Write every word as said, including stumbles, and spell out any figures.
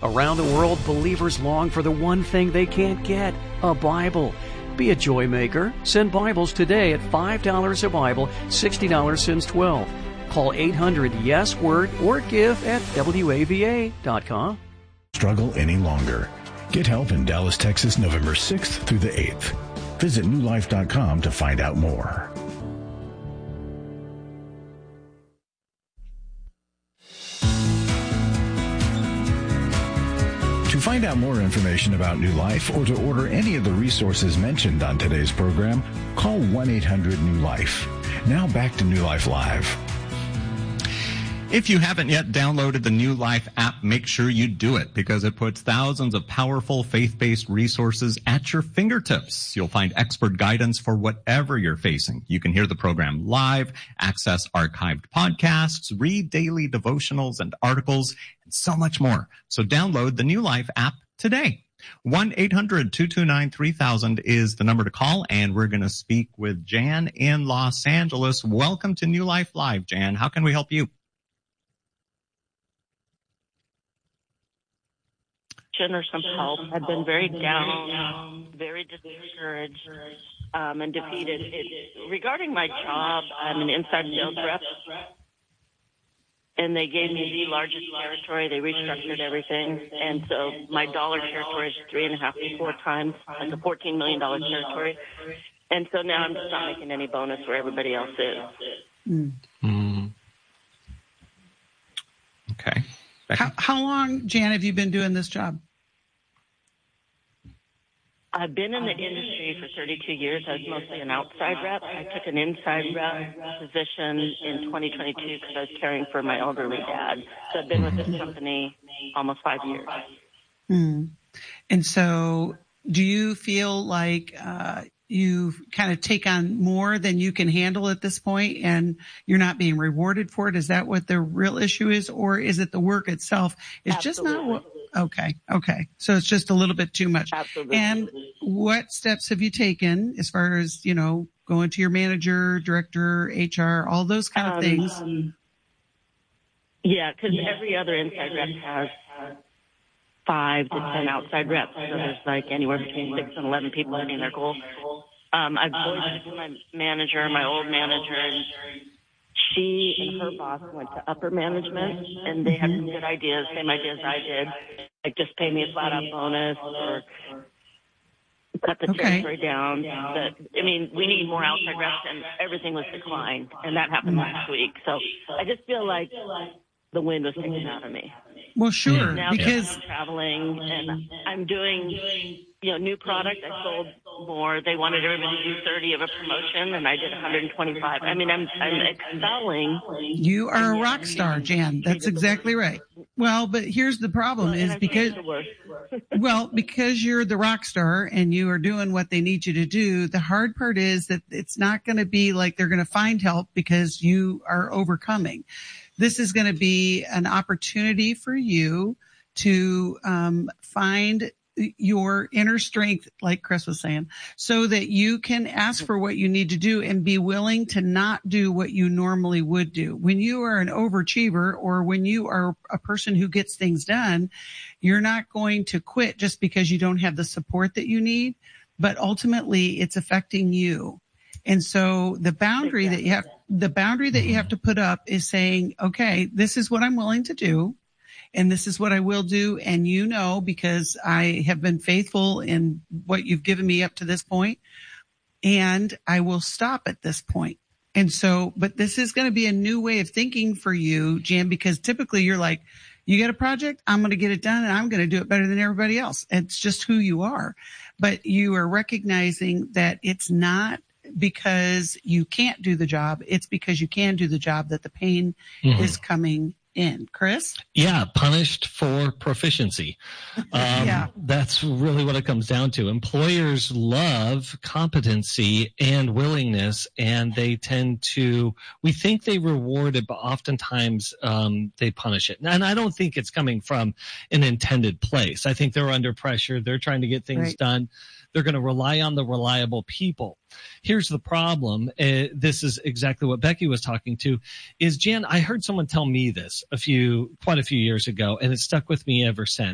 Around the world, believers long for the one thing they can't get, a Bible. Be a joy maker. Send Bibles today at five dollars a Bible, sixty dollars since twelve. Call eight hundred yes word or give at W A V A dot com. Struggle any longer. Get help in Dallas, Texas, November sixth through the eighth. Visit new life dot com to find out more. To find out more information about New Life or to order any of the resources mentioned on today's program, call one eight hundred new life. Now back to New Life Live. If you haven't yet downloaded the New Life app, make sure you do it because it puts thousands of powerful faith-based resources at your fingertips. You'll find expert guidance for whatever you're facing. You can hear the program live, access archived podcasts, read daily devotionals and articles, and so much more. So download the New Life app today. one eight hundred two two nine three thousand is the number to call, and we're going to speak with Jan in Los Angeles. Welcome to New Life Live, Jan. How can we help you? Or some help. I've been very down, very discouraged, um, and defeated. It, regarding my job, I'm an inside sales rep, and they gave me the largest territory. They restructured everything, and so my dollar territory is three and a half to four times, like a fourteen million dollars territory. And so now I'm just not making any bonus where everybody else is. Mm. Mm. Okay. How, how long, Jan, have you been doing this job? I've been in the industry for thirty-two years. I was mostly an outside rep. I took an inside rep position in twenty twenty-two because I was caring for my elderly dad. So I've been with this company almost five years. Mm. And so do you feel like uh, you kind of take on more than you can handle at this point and you're not being rewarded for it? Is that what the real issue is? Or is it the work itself? It's just not what... Okay. Okay. So it's just a little bit too much. Absolutely. And what steps have you taken as far as, you know, going to your manager, director, H R, all those kind of um, things? Um, yeah, because yeah. every other inside rep has five to ten outside reps. So there's like anywhere between six and eleven people hitting their goal. Um, I've voiced it to my manager, my old manager, and she and her boss went to upper management, and they had some good ideas, same ideas I did, like just pay me a flat-out bonus or cut the okay. territory down. But, I mean, we need more outside reps, and everything was declined, and that happened last week. So I just feel like the wind was taken out of me. Well, sure, now because I'm traveling, and I'm doing, you know, new product. I sold more. They wanted everybody to do thirty of a promotion, and I did one hundred twenty-five. I mean, I'm I'm excelling. You are a rock star, Jan. That's exactly right. Well, but here's the problem well, is because, well, because you're the rock star and you are doing what they need you to do, the hard part is that it's not going to be like they're going to find help because you are overcoming. This is going to be an opportunity for you to um, find your inner strength, like Chris was saying, so that you can ask for what you need to do and be willing to not do what you normally would do. When you are an overachiever or when you are a person who gets things done, you're not going to quit just because you don't have the support that you need, but ultimately it's affecting you. And so the boundary that you have, the boundary that you have to put up is saying, okay, this is what I'm willing to do. And this is what I will do. And you know, because I have been faithful in what you've given me up to this point, and I will stop at this point. And so, but this is going to be a new way of thinking for you, Jan, because typically you're like, you get a project, I'm going to get it done and I'm going to do it better than everybody else. It's just who you are. But you are recognizing that it's not because you can't do the job. It's because you can do the job that the pain mm-hmm. is coming in. Chris? Yeah, punished for proficiency. Um, yeah. That's really what it comes down to. Employers love competency and willingness, and they tend to, we think they reward it, but oftentimes um, they punish it. And I don't think it's coming from an intended place. I think they're under pressure. They're trying to get things right. done. They're going to rely on the reliable people. Here's the problem. Uh, this is exactly what Becky was talking to is, Jan, I heard someone tell me this a few, quite a few years ago, and it stuck with me ever since.